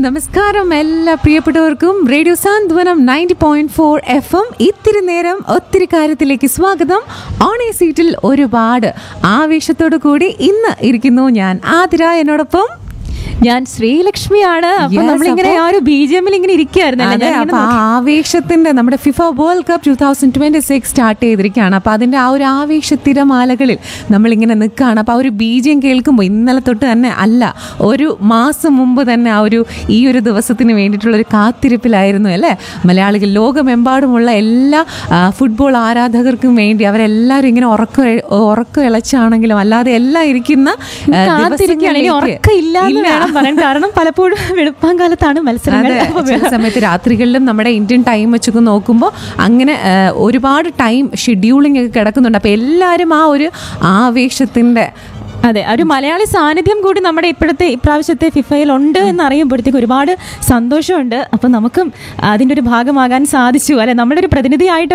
നമസ്കാരം എല്ലാ പ്രിയപ്പെട്ടവർക്കും റേഡിയോ സാന്ത്വനം 90.4 FM ഇത്തിരി നേരം ഒത്തിരി കാര്യത്തിലേക്ക് സ്വാഗതം. ഓൺ എ സീറ്റിൽ ഒരുപാട് ആവേശത്തോടു കൂടി ഇന്ന് ഇരിക്കുന്നു ഞാൻ ആതിര, എന്നോടൊപ്പം ഞാൻ ശ്രീലക്ഷ്മിയാണ്. അപ്പൊ നമ്മളിങ്ങനെ ആ ഒരു BGM-ൽ ഇങ്ങനെ ഇരിക്കുകയായിരുന്നു. ആവേശത്തിന്റെ നമ്മുടെ ഫിഫ വേൾഡ് കപ്പ് 2026 സ്റ്റാർട്ട് ചെയ്തിരിക്കുകയാണ്. അപ്പൊ അതിന്റെ ആ ഒരു ആവേശത്തിരമാലകളിൽ നമ്മളിങ്ങനെ നിൽക്കുകയാണ്. അപ്പൊ ആ ഒരു BGM കേൾക്കുമ്പോൾ ഇന്നലെ തൊട്ട് തന്നെ അല്ല, ഒരു മാസം മുമ്പ് തന്നെ ഈ ഒരു ദിവസത്തിന് വേണ്ടിയിട്ടുള്ള ഒരു കാത്തിരിപ്പിലായിരുന്നു അല്ലേ മലയാളികൾ. ലോകമെമ്പാടുമുള്ള എല്ലാ ഫുട്ബോൾ ആരാധകർക്കും വേണ്ടി അവരെല്ലാവരും ഇങ്ങനെ ഉറക്കം ഇളച്ചാണെങ്കിലും അല്ലാതെ എല്ലാം ഇരിക്കുന്ന കാരണം പലപ്പോഴും വെളുപ്പാൻ കാലത്താണ് മത്സരങ്ങൾ. ചില സമയത്ത് രാത്രികളിലും നമ്മുടെ ഇന്ത്യൻ ടൈം വെച്ചൊക്കെ നോക്കുമ്പോൾ അങ്ങനെ ഒരുപാട് ടൈം ഷെഡ്യൂളിംഗ് ഒക്കെ കിടക്കുന്നുണ്ട്. അപ്പോൾ എല്ലാവരും ആ ഒരു ആവേശത്തിൻ്റെ അതെ ഒരു മലയാളി സാന്നിധ്യം കൂടി നമ്മുടെ ഇപ്രാവശ്യത്തെ ഫിഫയിൽ ഉണ്ട് എന്നറിയുമ്പോഴത്തേക്ക് ഒരുപാട് സന്തോഷമുണ്ട്. അപ്പം നമുക്കും അതിൻ്റെ ഒരു ഭാഗമാകാൻ സാധിച്ചു അല്ലെ. നമ്മുടെ ഒരു പ്രതിനിധിയായിട്ട്